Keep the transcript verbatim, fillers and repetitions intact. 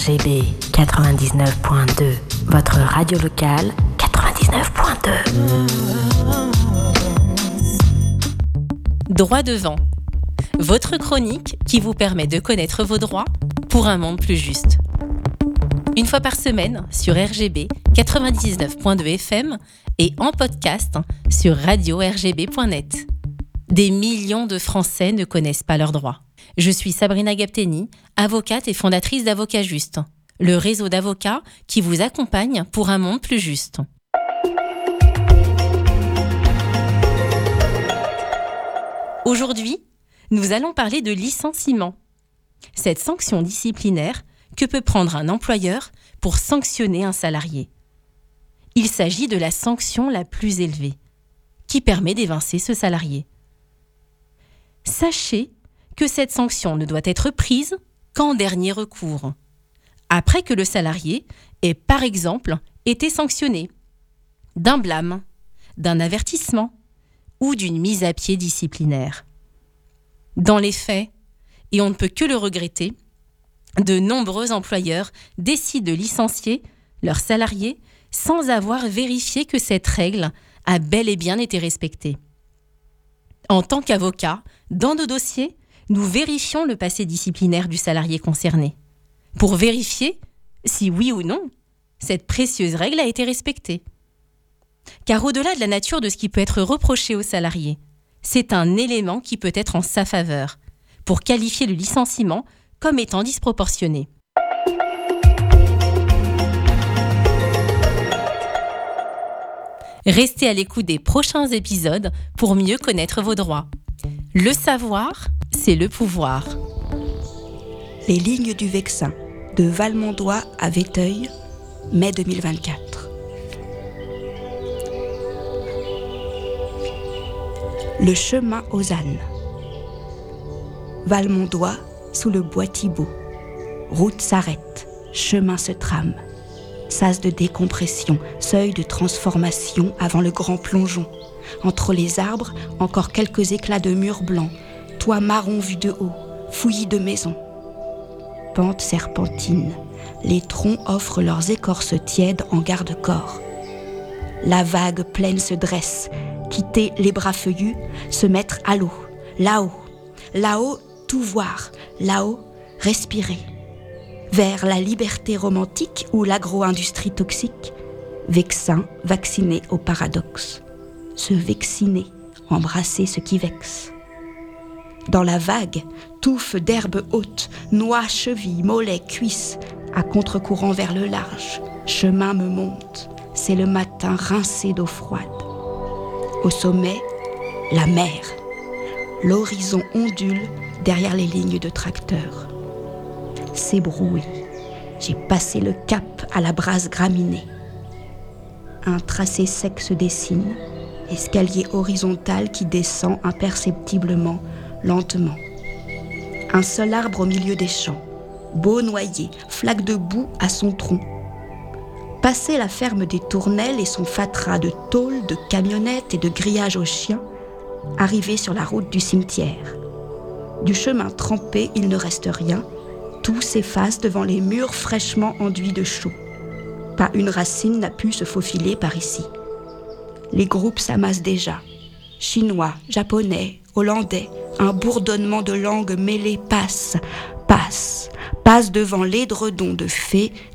R G B quatre-vingt-dix-neuf point deux, votre radio locale quatre-vingt-dix-neuf point deux. Droit devant, votre chronique qui vous permet de connaître vos droits pour un monde plus juste. Une fois par semaine sur R G B quatre-vingt-dix-neuf point deux F M et en podcast sur radio r g b point net. Des millions de Français ne connaissent pas leurs droits. Je suis Sabrina Gapteni, avocate et fondatrice d'Avocats Juste, le réseau d'avocats qui vous accompagne pour un monde plus juste. Aujourd'hui, nous allons parler de licenciement. Cette sanction disciplinaire que peut prendre un employeur pour sanctionner un salarié. Il s'agit de la sanction la plus élevée, qui permet d'évincer ce salarié. Sachez que cette sanction ne doit être prise qu'en dernier recours, après que le salarié ait par exemple été sanctionné d'un blâme, d'un avertissement ou d'une mise à pied disciplinaire. Dans les faits, et on ne peut que le regretter, de nombreux employeurs décident de licencier leurs salariés sans avoir vérifié que cette règle a bel et bien été respectée. En tant qu'avocat, dans nos dossiers, nous vérifions le passé disciplinaire du salarié concerné pour vérifier si oui ou non cette précieuse règle a été respectée. Car au-delà de la nature de ce qui peut être reproché au salarié, c'est un élément qui peut être en sa faveur pour qualifier le licenciement comme étant disproportionné. Restez à l'écoute des prochains épisodes pour mieux connaître vos droits. Le savoir, c'est le pouvoir. Les lignes du Vexin, de Valmondois à Véteuil, mai deux mille vingt-quatre. Le chemin aux ânes. Valmondois, sous le bois Thibault. Route s'arrête, chemin se trame. Sas de décompression, seuil de transformation avant le grand plongeon. Entre les arbres, encore quelques éclats de murs blancs, toits marron vu de haut, fouillis de maisons. Pente serpentine, les troncs offrent leurs écorces tièdes en garde-corps. La vague pleine se dresse, quitter les bras feuillus, se mettre à l'eau, là-haut, là-haut, tout voir, là-haut, respirer. Vers la liberté romantique ou l'agro-industrie toxique, Vexin, vacciné au paradoxe. Se vexiner, embrasser ce qui vexe. Dans la vague, touffe d'herbes hautes, noix, chevilles, mollets, cuisses, à contre-courant vers le large, chemin me monte, c'est le matin rincé d'eau froide. Au sommet, la mer. L'horizon ondule derrière les lignes de tracteurs. C'est brouillé. J'ai passé le cap à la brasse graminée. Un tracé sec se dessine, escalier horizontal qui descend imperceptiblement, lentement. Un seul arbre au milieu des champs, beau noyer, flaque de boue à son tronc. Passer la ferme des Tournelles et son fatras de tôles, de camionnettes et de grillages aux chiens, arrivé sur la route du cimetière. Du chemin trempé, il ne reste rien, tout s'efface devant les murs fraîchement enduits de chaux. Pas une racine n'a pu se faufiler par ici. Les groupes s'amassent déjà. Chinois, japonais, hollandais, un bourdonnement de langues mêlées passe, passe, passe devant l'édredon de fées